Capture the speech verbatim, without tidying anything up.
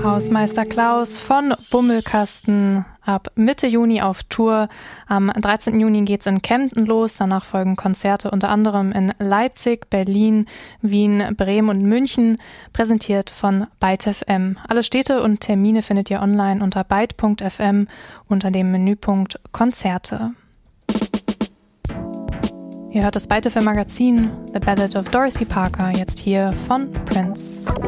Hausmeister Klaus von Bummelkasten ab Mitte Juni auf Tour. Am dreizehnten Juni geht's in Kempten los. Danach folgen Konzerte unter anderem in Leipzig, Berlin, Wien, Bremen und München, präsentiert von Byte F M. Alle Städte und Termine findet ihr online unter byte punkt f m unter dem Menüpunkt Konzerte. Ihr hört das Byte F M Magazin The Ballad of Dorothy Parker, jetzt hier von Prince.